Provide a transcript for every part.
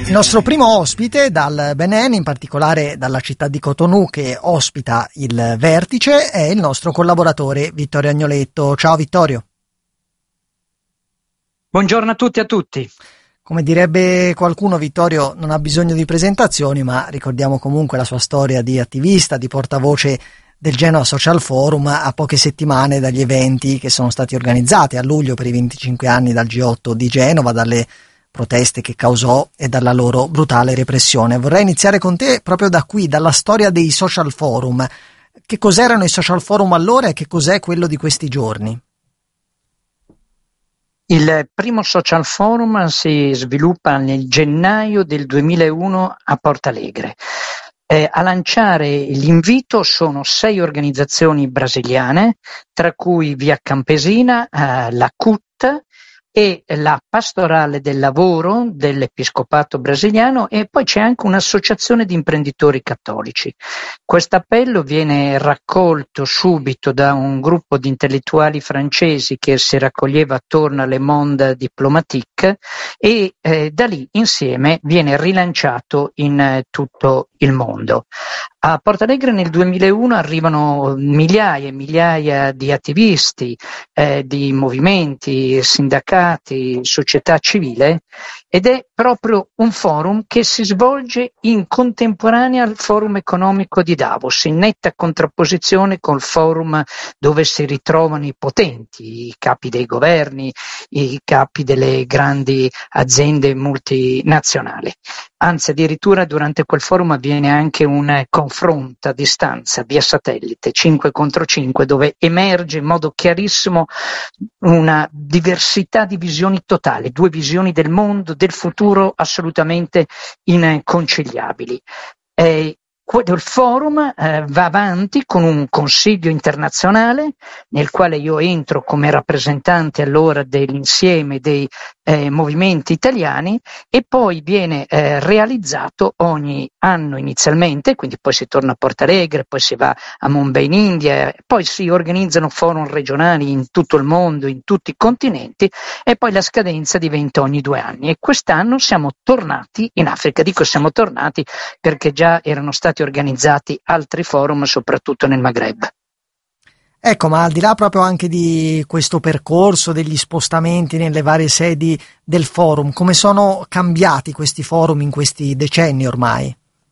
Il nostro primo ospite dal Benin, in particolare dalla città di Cotonou che ospita il vertice, è il nostro collaboratore Vittorio Agnoletto. Ciao Vittorio. Buongiorno a tutti e a tutti. Come direbbe qualcuno, Vittorio non ha bisogno di presentazioni, ma ricordiamo comunque la sua storia di attivista, di portavoce del Genoa Social Forum a poche settimane dagli eventi che sono stati organizzati a luglio per i 25 anni dal G8 di Genova, dalle proteste che causò e dalla loro brutale repressione. Vorrei iniziare con te proprio da qui, dalla storia dei social forum. Che cos'erano i social forum allora e che cos'è quello di questi giorni? Il primo social forum si sviluppa nel gennaio del 2001 a Portalegre. A lanciare l'invito sono 6 organizzazioni brasiliane, tra cui Via Campesina, la CUT e la Pastorale del Lavoro dell'Episcopato brasiliano, e poi c'è anche un'associazione di imprenditori cattolici. Questo appello viene raccolto subito da un gruppo di intellettuali francesi che si raccoglieva attorno alle Monde Diplomatique e da lì insieme viene rilanciato in tutto il mondo. A Portalegre nel 2001 arrivano migliaia e migliaia di attivisti, di movimenti, sindacati, società civile, ed è proprio un forum che si svolge in contemporanea al Forum economico di Davos, in netta contrapposizione col forum dove si ritrovano i potenti, i capi dei governi, i capi delle grandi aziende multinazionali. Anzi, addirittura durante quel forum avviene anche un confronto a distanza via satellite 5 contro 5, dove emerge in modo chiarissimo una diversità di visioni totali, 2 visioni del mondo, del futuro assolutamente inconciliabili. Il forum va avanti con un consiglio internazionale nel quale io entro come rappresentante allora dell'insieme dei movimenti italiani, e poi viene realizzato ogni anno inizialmente, quindi poi si torna a Portalegre, poi si va a Mumbai in India, poi si organizzano forum regionali in tutto il mondo, in tutti i continenti, e poi la scadenza diventa ogni 2 anni. E quest'anno siamo tornati in Africa. Dico siamo tornati perché già erano stati organizzati altri forum, soprattutto nel Maghreb. Ecco, ma al di là proprio anche di questo percorso, degli spostamenti nelle varie sedi del forum, come sono cambiati questi forum in questi decenni ormai?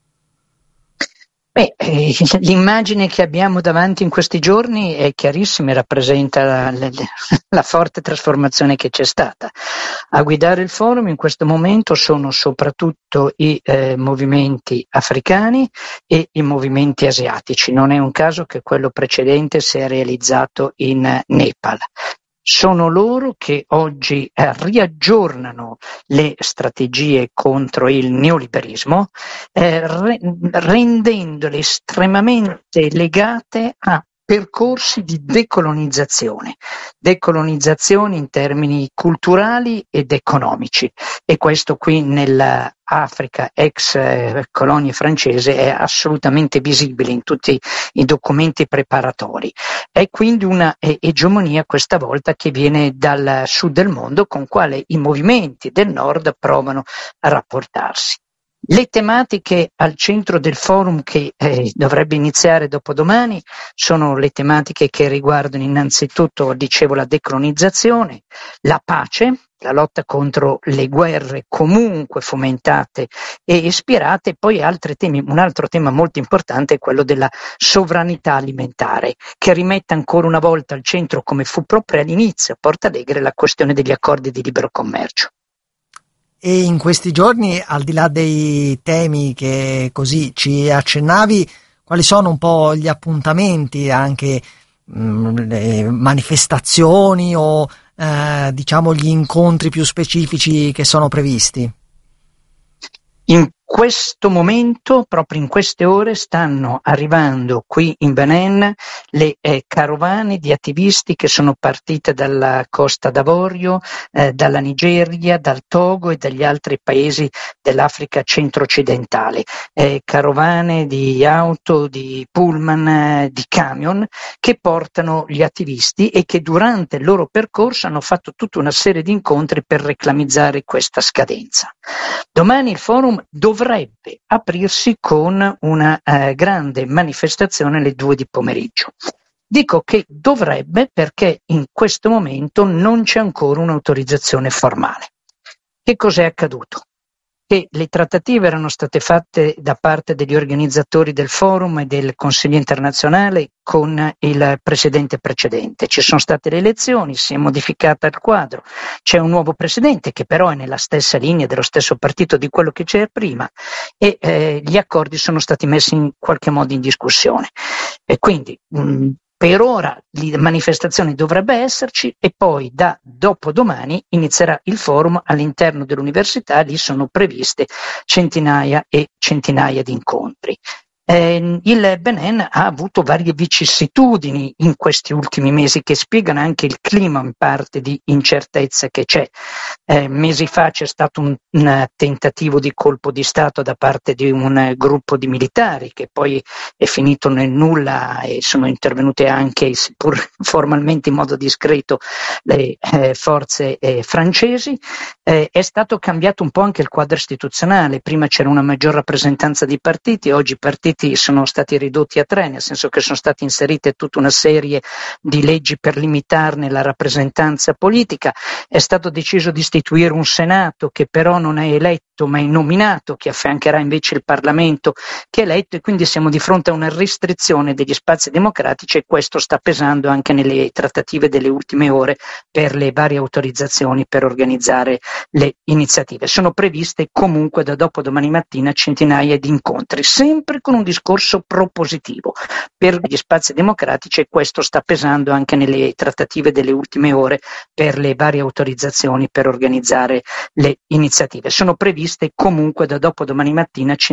L'immagine che abbiamo davanti in questi giorni è chiarissima e rappresenta la forte trasformazione che c'è stata. A guidare il forum in questo momento sono soprattutto i movimenti africani e i movimenti asiatici. Non è un caso che quello precedente si è realizzato in Nepal. Sono loro che oggi riaggiornano le strategie contro il neoliberismo, rendendole estremamente legate a percorsi di decolonizzazione in termini culturali ed economici, e questo qui nell'Africa ex colonia francese è assolutamente visibile in tutti i documenti preparatori. È quindi una egemonia questa volta che viene dal sud del mondo, con quale i movimenti del nord provano a rapportarsi. Le tematiche al centro del forum, che dovrebbe iniziare dopodomani, sono le tematiche che riguardano innanzitutto, dicevo, la decolonizzazione, la pace, la lotta contro le guerre comunque fomentate e ispirate, e poi altri temi. Un altro tema molto importante è quello della sovranità alimentare, che rimette ancora una volta al centro, come fu proprio all'inizio a Portalegre, la questione degli accordi di libero commercio. E in questi giorni, al di là dei temi che così ci accennavi, quali sono un po' gli appuntamenti, anche le manifestazioni o diciamo gli incontri più specifici che sono previsti? In questo momento, proprio in queste ore, stanno arrivando qui in Benin le carovane di attivisti che sono partite dalla Costa d'Avorio, dalla Nigeria, dal Togo e dagli altri paesi dell'Africa centro-occidentale. Carovane di auto, di pullman, di camion che portano gli attivisti e che durante il loro percorso hanno fatto tutta una serie di incontri per reclamizzare questa scadenza. Domani il forum dovrebbe aprirsi con una grande manifestazione alle 2 di pomeriggio. Dico che dovrebbe perché in questo momento non c'è ancora un'autorizzazione formale. Che cos'è accaduto? Che le trattative erano state fatte da parte degli organizzatori del forum e del Consiglio internazionale con il presidente precedente. Ci sono state le elezioni, si è modificato il quadro, c'è un nuovo presidente che però è nella stessa linea dello stesso partito di quello che c'era prima e gli accordi sono stati messi in qualche modo in discussione. E quindi per ora la manifestazione dovrebbe esserci e poi da dopodomani inizierà il forum all'interno dell'università, lì sono previste centinaia e centinaia di incontri. Il Benin ha avuto varie vicissitudini in questi ultimi mesi che spiegano anche il clima in parte di incertezza che c'è. Mesi fa c'è stato un tentativo di colpo di Stato da parte di un gruppo di militari che poi è finito nel nulla e sono intervenute anche, seppur formalmente in modo discreto, le forze francesi. È stato cambiato un po' anche il quadro istituzionale, prima c'era una maggior rappresentanza di partiti, oggi i partiti sono stati ridotti a 3, nel senso che sono state inserite tutta una serie di leggi per limitarne la rappresentanza politica. È stato deciso di istituire un Senato che però non è eletto ma è nominato, che affiancherà invece il Parlamento che è eletto, e quindi siamo di fronte a una restrizione degli spazi democratici e questo sta pesando anche nelle trattative delle ultime ore per le varie autorizzazioni per organizzare le iniziative. Sono previste comunque da dopodomani mattina centinaia di incontri, sempre con un discorso propositivo per gli spazi democratici e questo sta pesando anche nelle trattative delle ultime ore per le varie autorizzazioni per organizzare le iniziative. Sono previste comunque da dopodomani mattina